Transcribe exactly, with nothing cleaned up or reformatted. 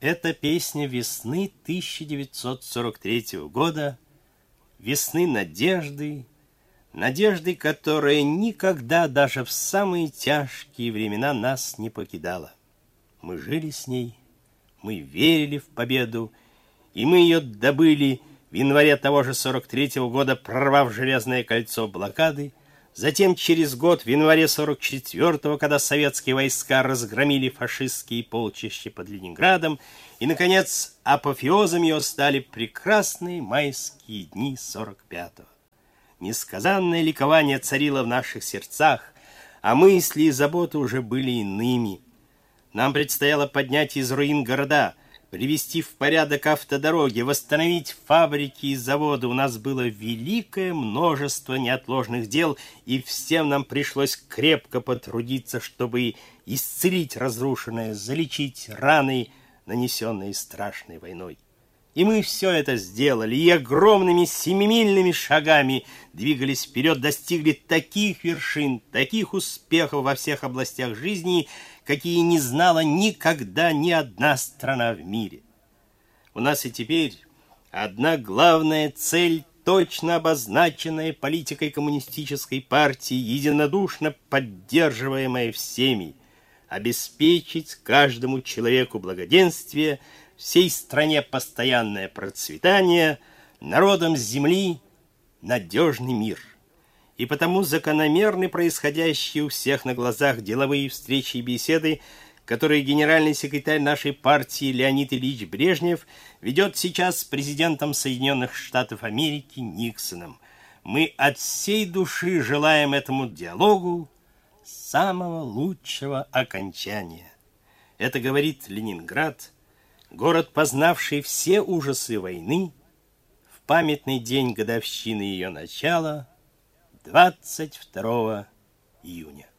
Это песня весны тысяча девятьсот сорок третьего года, весны надежды, надежды, которая никогда даже в самые тяжкие времена нас не покидала. Мы жили с ней, мы верили в победу, и мы ее добыли в январе того же сорок третьего года, прорвав железное кольцо блокады. Затем через год, в январе сорок четвертого, когда советские войска разгромили фашистские полчища под Ленинградом, и, наконец, апофеозом ее стали прекрасные майские дни сорок пятого. Несказанное ликование царило в наших сердцах, а мысли и заботы уже были иными. Нам предстояло поднять из руин города, привести в порядок автодороги, восстановить фабрики и заводы. У нас было великое множество неотложных дел, и всем нам пришлось крепко потрудиться, чтобы исцелить разрушенное, залечить раны, нанесенные страшной войной. И мы все это сделали, и огромными семимильными шагами двигались вперед, достигли таких вершин, таких успехов во всех областях жизни, какие не знала никогда ни одна страна в мире. У нас и теперь одна главная цель, точно обозначенная политикой коммунистической партии, единодушно поддерживаемая всеми: обеспечить каждому человеку благоденствие, всей стране постоянное процветание, народам земли надежный мир. И потому закономерны происходящие у всех на глазах деловые встречи и беседы, которые генеральный секретарь нашей партии Леонид Ильич Брежнев ведет сейчас с президентом Соединенных Штатов Америки Никсоном. Мы от всей души желаем этому диалогу самого лучшего окончания. Это говорит Ленинград, город, познавший все ужасы войны, в памятный день годовщины ее начала, двадцать второго июня.